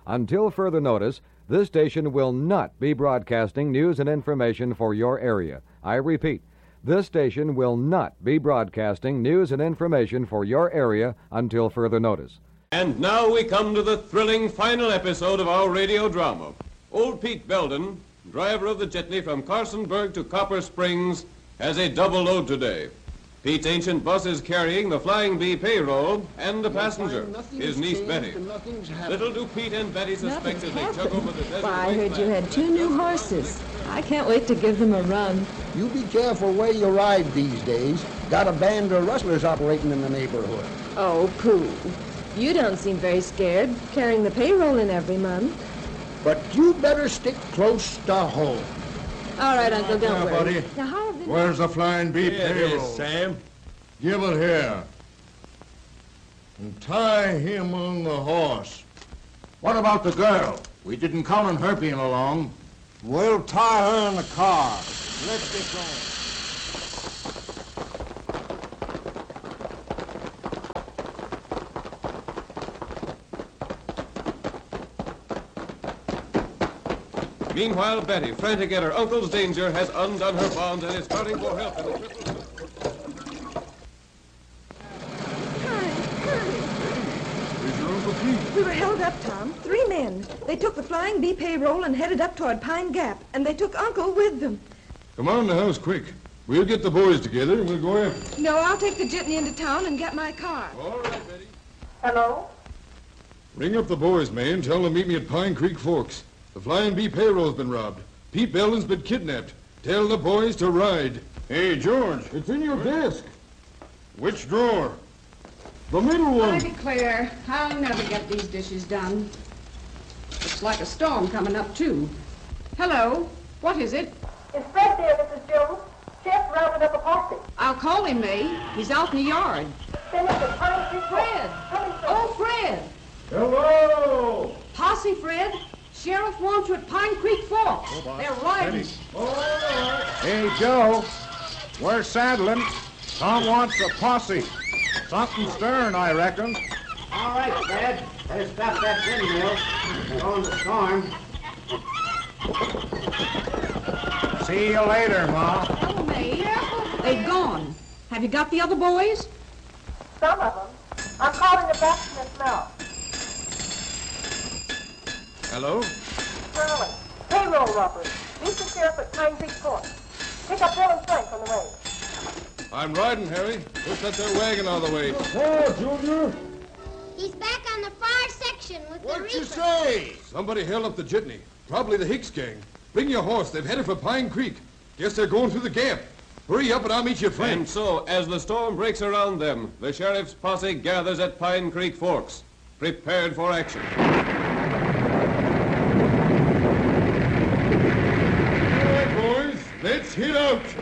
Until further notice, this station will not be broadcasting news and information for your area. I repeat, this station will not be broadcasting news and information for your area until further notice. And now we come to the thrilling final episode of our radio drama. Old Pete Belden, driver of the jitney from Carsonburg to Copper Springs, has a double load today. Pete's ancient bus is carrying the Flying Bee payroll and the passenger, his niece Betty. Little do Pete and Betty suspect as they chug over the desert. Why, I heard you had 2 new horses. I can't wait to give them a run. You be careful where you ride these days. Got a band of rustlers operating in the neighborhood. Oh, pooh. You don't seem very scared, carrying the payroll in every month. But you better stick close to home. All right, Uncle, don't worry. Buddy. Now, how have they... Where's the Flying Bee payroll? Sam. Give it here. And tie him on the horse. What about the girl? We didn't count on her being along. We'll tie her in the car. Let's get going. Meanwhile, Betty, frantic at her uncle's danger, has undone her bonds and is starting for help in the triple... Where's your Uncle Pete? We were held up, Tom. 3 men. They took the Flying Bee payroll and headed up toward Pine Gap, and they took Uncle with them. Come on in the house quick. We'll get the boys together and we'll go after them. No, I'll take the jitney into town and get my car. All right, Betty. Hello? Ring up the boys, man. Tell them to meet me at Pine Creek Forks. The Flying Bee payroll's been robbed. Pete Belden's been kidnapped. Tell the boys to ride. Hey, George, it's in your desk. Which drawer? The middle one. I declare, I'll never get these dishes done. Looks like a storm coming up, too. Hello, what is it? Is Fred there, Mrs. Jones? Chef rounded up a posse. I'll call him, May. He's out in the yard. Send us to Pine Creek. Fred! Oh, Fred! Hello! Posse, Fred. Sheriff wants you at Pine Creek Forks. They're riding. Hey, Joe. We're saddling. Tom wants a posse. Something stern, I reckon. All right, Dad. Better stop that windmill. We're on the storm. See you later, Ma. Hello, May. They've gone. Have you got the other boys? Some of them. I'm calling the blacksmith now. Hello? Sterling. Payroll robbery. Meet the sheriff at Pine Creek Court. Pick up Bill and Frank on the way. I'm riding, Harry. Just let their wagon out of the way. Oh, Junior. He's back on the far section with the What'd you reaper. say? Somebody held up the jitney. Probably the Hicks gang. Bring your horse. They've headed for Pine Creek. Guess they're going through the gap. Hurry up and I'll meet you, Frank. And so, as the storm breaks around them, the sheriff's posse gathers at Pine Creek Forks, prepared for action. All right, boys. Let's hit out.